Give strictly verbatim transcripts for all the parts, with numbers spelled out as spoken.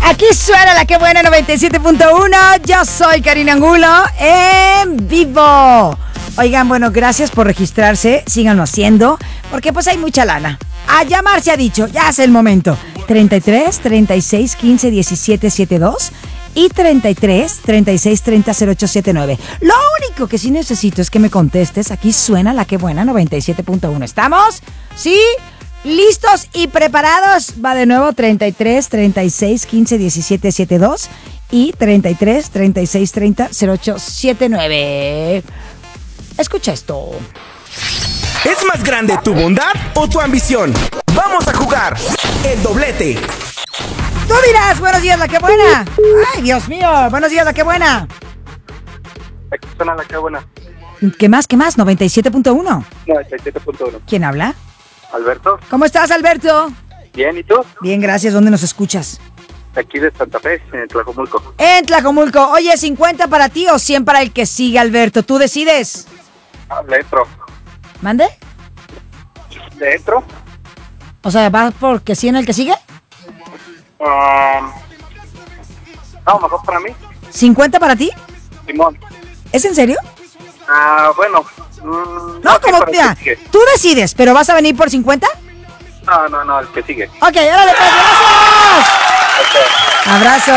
Aquí suena la que buena noventa y siete punto uno. Yo soy Karina Angulo en vivo. Oigan, bueno, gracias por registrarse. Síganlo haciendo, porque pues hay mucha lana. A llamar se ha dicho, ya es el momento. treinta y tres, treinta y seis, quince, diecisiete, setenta y dos y treinta y tres, treinta y seis, treinta, cero ocho setenta y nueve. Lo único que sí necesito es que me contestes. Aquí suena la que buena noventa y siete punto uno. ¿Estamos? ¿Sí? ¿Listos y preparados? Va de nuevo treinta y tres, treinta y seis, quince, diecisiete, setenta y dos y treinta y tres, treinta y seis, treinta, cero ocho setenta y nueve. Escucha esto. ¿Es más grande tu bondad o tu ambición? Vamos a jugar el doblete. Tú dirás, buenos días, la que buena. Ay, Dios mío, buenos días, la que buena. Aquí suena la que buena. ¿Qué más, qué más? noventa y siete punto uno. noventa y siete punto uno. ¿Quién habla? Alberto. ¿Cómo estás, Alberto? Bien, ¿y tú? Bien, gracias. ¿Dónde nos escuchas? Aquí de Santa Fe, en Tlajomulco. En Tlajomulco. Oye, ¿cincuenta para ti o cien para el que sigue, Alberto? Tú decides. Ah, le entro. ¿Mande? ¿Le entro? O sea, ¿va porque cien el que sigue? Um, no, mejor para mí. ¿cincuenta para ti? Simón. ¿Es en serio? Ah, bueno. Mm, No, sí, como, para el mira, que sigue. tú decides, pero ¿vas a venir por cincuenta? No, no, no, el que sigue. Ok, órale, pues, gracias. Ok. Abrazo.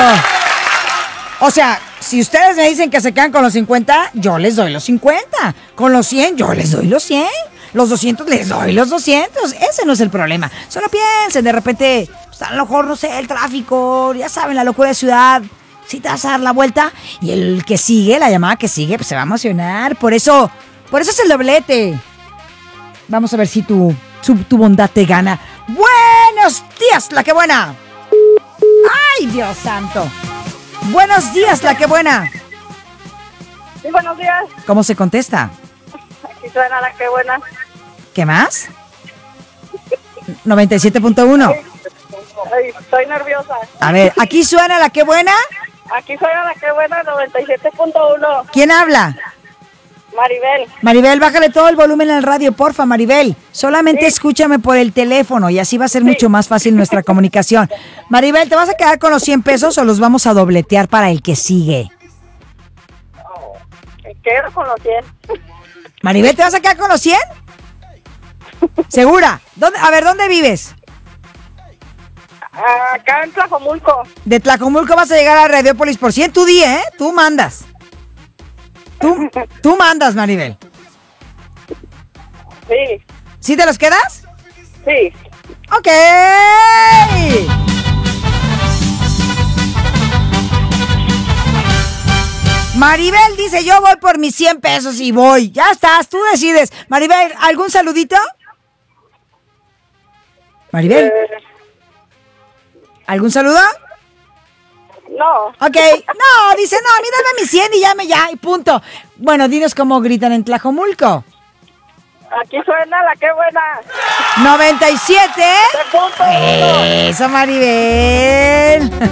O sea, si ustedes me dicen que se quedan con los cincuenta, yo les doy los cincuenta. Con los cien, yo les doy los cien. Los doscientos, les doy los doscientos. Ese no es el problema. Solo piensen, de repente, pues, a lo mejor, no sé, el tráfico, ya saben, la locura de ciudad. Si te vas a dar la vuelta y el que sigue, la llamada que sigue, pues se va a emocionar. Por eso, por eso es el doblete. Vamos a ver si tu, tu, tu bondad te gana. ¡Buenos días, la que buena! ¡Ay, Dios santo! Buenos días, la que buena. Sí, buenos días. ¿Cómo se contesta? Aquí suena la que buena. ¿Qué más? noventa y siete punto uno. Ay, estoy nerviosa. A ver, aquí suena la que buena. Aquí suena la que buena, noventa y siete punto uno. ¿Quién habla? Maribel. Maribel, bájale todo el volumen al radio, porfa, Maribel. Solamente Sí. escúchame por el teléfono y así va a ser Sí. mucho más fácil nuestra comunicación. Maribel, ¿te vas a quedar con los cien pesos o los vamos a dobletear para el que sigue? Me quedo con los cien. Maribel, ¿te vas a quedar con los cien? ¿Segura? ¿Dónde, a ver, ¿dónde vives? Acá en Tlajomulco. De Tlajomulco vas a llegar a Radiopolis por cien. Tú di, ¿eh? Tú mandas. Tú, tú mandas, Maribel. Sí, ¿Sí te los quedas? sí. ¡Ok! Maribel dice, yo voy por mis cien pesos y voy. Ya estás, tú decides. Maribel, ¿algún saludito? Maribel, Eh, ¿algún saludo? no. Ok. No, dice, no, a mí dame mis cien y llame ya y punto. Bueno, dinos cómo gritan en Tlajomulco. Aquí suena la que buena. noventa y siete. De punto uno. Eso, Maribel.